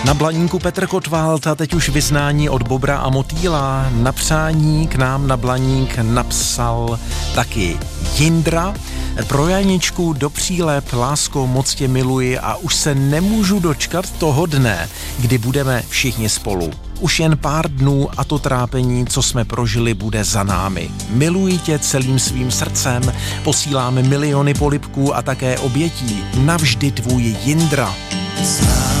Na Blaníku Petr Kotwald a teď už vyznání od Bobra a Motýla. Na přání k nám na Blaník napsal taky Jindra. Pro Janičku do přílep, lásko, moc tě miluji a už se nemůžu dočkat toho dne, kdy budeme všichni spolu. Už jen pár dnů a to trápení, co jsme prožili, bude za námi. Miluji tě celým svým srdcem, posíláme miliony polibků a také obětí. Navždy tvůj Jindra.